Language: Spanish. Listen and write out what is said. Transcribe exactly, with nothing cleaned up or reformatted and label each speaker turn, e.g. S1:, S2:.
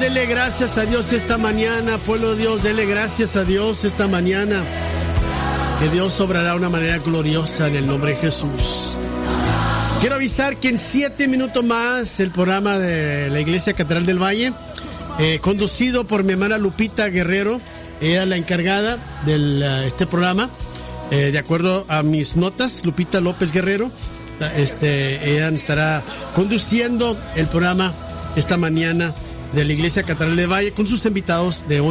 S1: dele gracias a Dios esta mañana, pueblo de Dios, dele gracias a Dios esta mañana. Que Dios obrará de una manera gloriosa en el nombre de Jesús. Quiero avisar que en siete minutos más el programa de la Iglesia Catedral del Valle, eh, conducido por mi hermana Lupita Guerrero, era la encargada de uh, este programa. Eh, de acuerdo a mis notas, Lupita López Guerrero, este, ella estará conduciendo el programa esta mañana de la Iglesia Catedral del Valle con sus invitados de